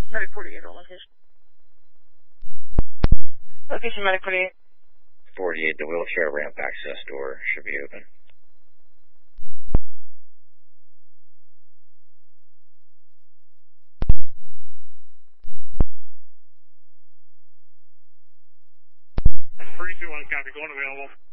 Medic 48 on location. Location Medic 48. 48, the wheelchair ramp access door should be open. Three, two, one, copy, going available.